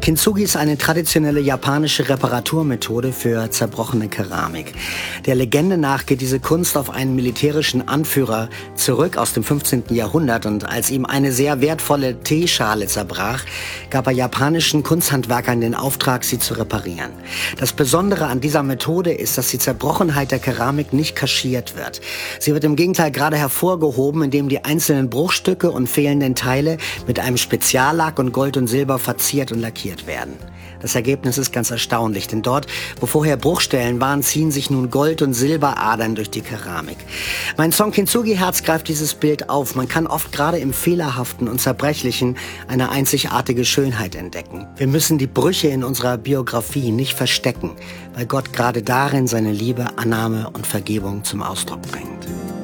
Kintsugi ist eine traditionelle japanische Reparaturmethode für zerbrochene Keramik. Der Legende nach geht diese Kunst auf einen militärischen Anführer zurück aus dem 15. Jahrhundert, und als ihm eine sehr wertvolle Teeschale zerbrach, gab er japanischen Kunsthandwerkern den Auftrag, sie zu reparieren. Das Besondere an dieser Methode ist, dass die Zerbrochenheit der Keramik nicht kaschiert wird. Sie wird im Gegenteil gerade hervorgehoben, indem die einzelnen Bruchstücke und fehlenden Teile mit einem Speziallack und Gold und Silber verziert und lackiert werden. Das Ergebnis ist ganz erstaunlich, denn dort, wo vorher Bruchstellen waren, ziehen sich nun Gold- und Silberadern durch die Keramik. Mein Song Kintsugi-Herz greift dieses Bild auf. Man kann oft gerade im Fehlerhaften und Zerbrechlichen eine einzigartige Schönheit entdecken. Wir müssen die Brüche in unserer Biografie nicht verstecken, weil Gott gerade darin seine Liebe, Annahme und Vergebung zum Ausdruck bringt.